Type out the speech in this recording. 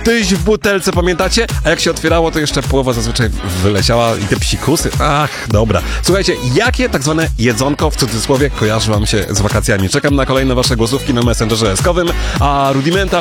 tyś w butelce, pamiętacie? A jak się otwierało, to jeszcze połowa zazwyczaj wyleciała i te psikusy. Ach, dobra. Słuchajcie, jakie tak zwane jedzonko w cudzysłowie kojarzy wam się z wakacjami? Czekam na kolejne wasze głosówki na Messengerze S-kowym, a Rudimenta